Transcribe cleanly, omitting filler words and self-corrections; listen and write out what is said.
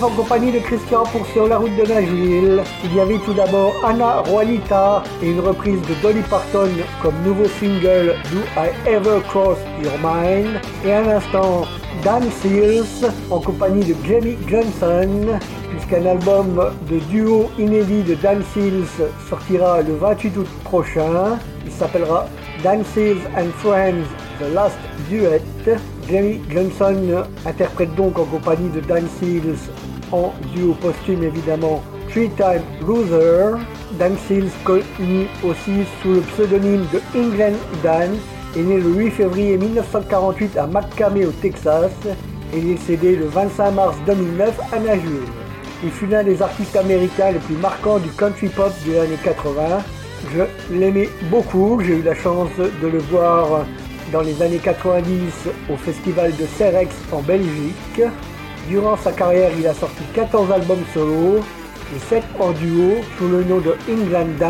En compagnie de Christian pour Sur la route de Nashville, il y avait tout d'abord Ana Juanita et une reprise de Dolly Parton comme nouveau single Do I Ever Cross Your Mind, et à l'instant Dan Seals en compagnie de Jamie Johnson, puisqu'un album de duo inédit de Dan Seals sortira le 28 août prochain. Il s'appellera Dan Seals and Friends The Last Duet. Jamie Johnson interprète donc en compagnie de Dan Seals en duo posthume évidemment Three Time Loser. Dan Seals, connu aussi sous le pseudonyme de England Dan, est né le 8 février 1948 à McCamey au Texas et il est décédé le 25 mars 2009 à Nashville. Il fut l'un des artistes américains les plus marquants du country pop des années 80. Je l'aimais beaucoup, j'ai eu la chance de le voir dans les années 90 au festival de Cerex en Belgique. Durant sa carrière, il a sorti 14 albums solo et 7 en duo sous le nom de England Dan.